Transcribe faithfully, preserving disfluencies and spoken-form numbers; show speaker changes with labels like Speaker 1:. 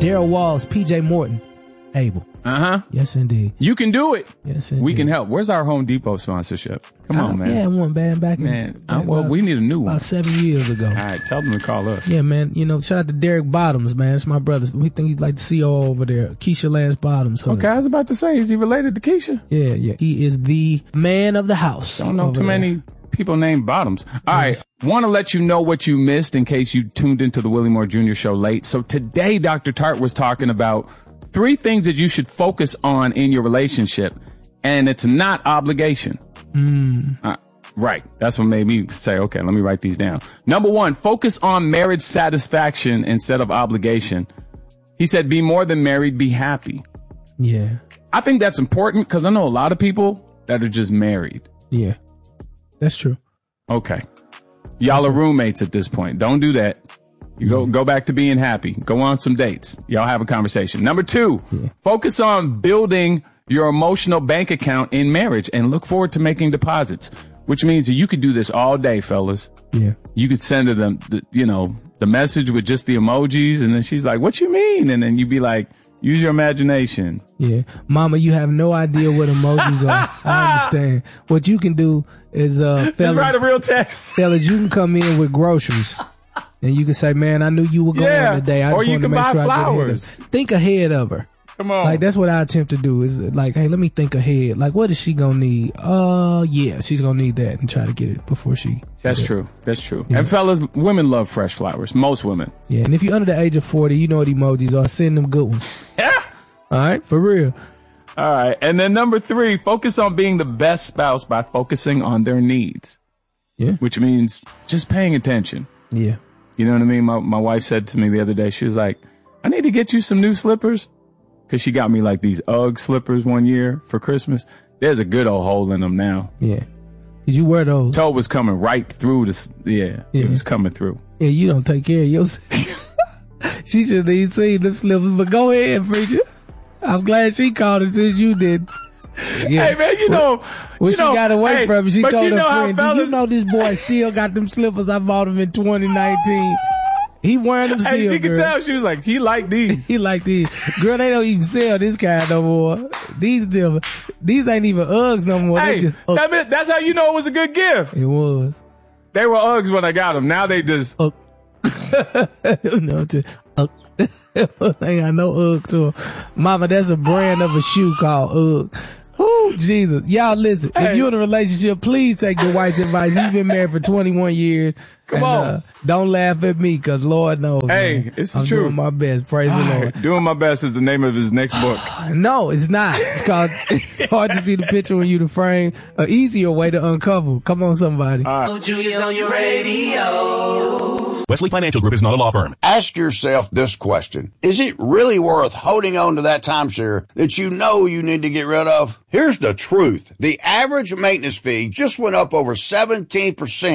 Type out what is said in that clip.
Speaker 1: Daryl Walls, P J Morton, Abel.
Speaker 2: Uh-huh.
Speaker 1: Yes, indeed.
Speaker 2: You can do it.
Speaker 1: Yes, indeed.
Speaker 2: We can help. Where's our Home Depot sponsorship? Come on, man.
Speaker 1: Yeah, one band back in.
Speaker 2: Man,
Speaker 1: back
Speaker 2: uh, well,
Speaker 1: about,
Speaker 2: we need a new one.
Speaker 1: About seven years ago.
Speaker 2: All right, tell them to call us.
Speaker 1: Yeah, man. You know, shout out to Derek Bottoms, man. It's my brother. We think he's like the C O O over there. Keisha Lance Bottoms. Husband.
Speaker 2: Okay, I was about to say, is he related to Keisha?
Speaker 1: Yeah, yeah. He is the man of the house.
Speaker 2: Don't know too
Speaker 1: there.
Speaker 2: many people named Bottoms. All right. Want to let you know what you missed in case you tuned into the Willie Moore Junior Show late. So today, Doctor Tart was talking about three things that you should focus on in your relationship, and it's not obligation.
Speaker 1: Mm.
Speaker 2: Uh, right. That's what made me say, okay, let me write these down. Number one, focus on marriage satisfaction instead of obligation. He said, be more than married, be happy.
Speaker 1: Yeah.
Speaker 2: I think that's important because I know a lot of people that are just married.
Speaker 1: Yeah. That's true.
Speaker 2: Okay. Y'all are roommates at this point. Don't do that. You go, go back to being happy. Go on some dates. Y'all have a conversation. Number two, yeah. focus on building your emotional bank account in marriage and look forward to making deposits, which means that you could do this all day, fellas.
Speaker 1: Yeah.
Speaker 2: You could send her them, the, you know, the message with just the emojis. And then she's like, what you mean? And then you'd be like, use your imagination.
Speaker 1: Yeah. Mama, you have no idea what emojis are. I understand. What you can do is, uh, fellas,
Speaker 2: write a real text.
Speaker 1: Fellas, you can come in with groceries. And you can say, man, I knew you were going
Speaker 2: yeah.
Speaker 1: today. I just
Speaker 2: or you
Speaker 1: wanted
Speaker 2: can
Speaker 1: to make
Speaker 2: buy
Speaker 1: sure
Speaker 2: flowers.
Speaker 1: I get ahead of Think ahead of her.
Speaker 2: Come on.
Speaker 1: Like, that's what I attempt to do is like, hey, let me think ahead. Like, what is she going to need? Uh, yeah, she's going to need that and try to get it before she.
Speaker 2: That's true. That's true. Yeah. And fellas, women love fresh flowers. Most women.
Speaker 1: Yeah. And if you're under the age of forty, you know what emojis are. Send them good ones.
Speaker 2: Yeah.
Speaker 1: All right. For real.
Speaker 2: All right. And then number three, focus on being the best spouse by focusing on their needs.
Speaker 1: Yeah.
Speaker 2: Which means just paying attention.
Speaker 1: Yeah.
Speaker 2: You know what I mean? My my wife said to me the other day, she was like, I need to get you some new slippers. Cause she got me like these Ugg slippers one year for Christmas. There's a good old hole in them now.
Speaker 1: Yeah. Did you wear those?
Speaker 2: Toe was coming right through this. Yeah, yeah. It was coming through.
Speaker 1: Yeah, you don't take care of yourself. She should have even seen them slippers, but go ahead, preacher. I'm glad she called it since you did. Yeah.
Speaker 2: Hey man, you know
Speaker 1: when
Speaker 2: you
Speaker 1: she
Speaker 2: know,
Speaker 1: got away
Speaker 2: hey,
Speaker 1: from me, she told
Speaker 2: you
Speaker 1: her
Speaker 2: know
Speaker 1: friend,
Speaker 2: fellas,
Speaker 1: "Do you know this boy still got them slippers I bought him in twenty nineteen? He wearing them still."
Speaker 2: Hey, she
Speaker 1: girl.
Speaker 2: could tell. She was like, "He like these.
Speaker 1: He like these." Girl, they don't even sell this kind no more. These still, these ain't even Uggs no more.
Speaker 2: Hey,
Speaker 1: they just, uh,
Speaker 2: that meant, that's how you know it was a good gift.
Speaker 1: It was.
Speaker 2: They were Uggs when I got them. Now they just.
Speaker 1: Uh, no, just. Uh, they got no Ugg to them. Mama, that's a brand of a shoe called Ugg. Oh, Jesus. Y'all listen, hey. If you're in a relationship, please take your wife's advice. He's been married for twenty-one years.
Speaker 2: Come
Speaker 1: and,
Speaker 2: on.
Speaker 1: Uh, don't laugh at me, cause Lord knows.
Speaker 2: Hey,
Speaker 1: man,
Speaker 2: it's the
Speaker 1: I'm
Speaker 2: truth.
Speaker 1: doing my best. Praise the Lord.
Speaker 2: Right. Doing my best is the name of his next book.
Speaker 1: No, it's not. It's called, it's hard to see the picture when you the frame. An easier way to uncover. Come on, somebody.
Speaker 2: All right.
Speaker 3: Junior's on your radio.
Speaker 4: Wesley Financial Group is not a law firm.
Speaker 5: Ask yourself this question. Is it really worth holding on to that timeshare that you know you need to get rid of? Here's the truth. The average maintenance fee just went up over seventeen percent